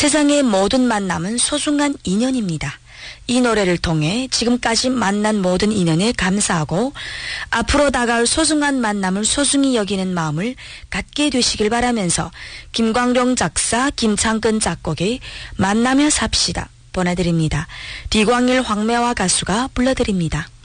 세상의 모든 만남은 소중한 인연입니다. 이 노래를 통해 지금까지 만난 모든 인연에 감사하고 앞으로 다가올 소중한 만남을 소중히 여기는 마음을 갖게 되시길 바라면서 김광룡 작사, 김창근 작곡의 만나며 삽시다 보내드립니다. 디광일 황매화 가수가 불러드립니다.